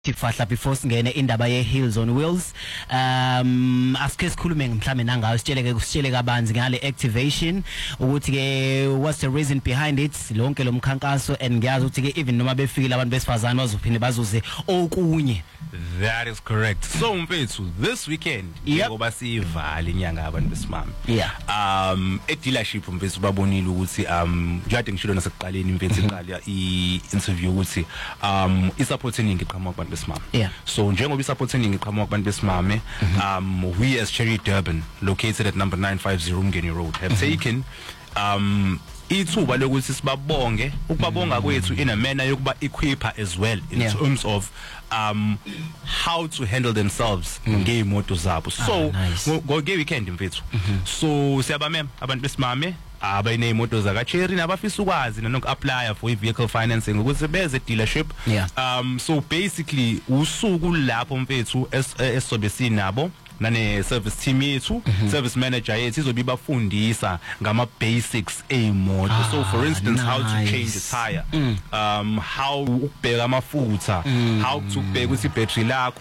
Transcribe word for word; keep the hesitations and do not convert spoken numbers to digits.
Tifahla before singene indaba ye Heels on Wheels. Um asike sikhulume mhlambe nangayo sitshele ke kusitshele kabanzi ngale activation ukuthi ke what's the reason behind it lonke lo mkhankaso and ngiyazi ukuthi ke even noma befikile abantu besifazana bazophinde bazuze okunye. That is correct. So mfethu this weekend ngoba sivale inyanga abantu besimame. Yeah. Um e dealership mfethu babonile ukuthi um ngiyade ngishilo nasekuqaleni mfethu iqala I interview ukuthi um I supporting ngiqhamuka kubantu besimame. Yeah. So njengoba I supporting ngiqhamuka kubantu besimame um we as Cherry Durban located at number nine fifty Mngeni Road have taken um ithuba lokuthi sibabonge ukubabonga kwethu in a manner yokuba equipa as well in yeah. terms of um how to handle themselves ngeimoto zabo. So go ge weekend mfethu so siyabamema abantu besimame abayine imoto zaka Cherry nabafisa ukwazi nanoku apply for vehicle financing ukuthi beze dealership. Yeah. Um so basically usuku lapho mfethu esobe sinabo nane service team yethu service manager yethu izobe ibafundisa ngama basics eimoto. Ah, so for instance nice. how to change the tire, mm. um how ukubheka amafutha, mm. how to ukubheka ukuthi battery lakho